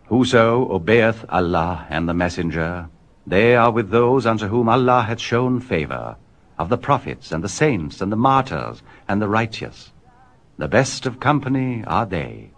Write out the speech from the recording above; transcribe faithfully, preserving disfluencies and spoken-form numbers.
Whoso obeyeth Allah and the Messenger, they are with those unto whom Allah hath shown favour, of the prophets and the saints and the martyrs and the righteous. The best of company are they.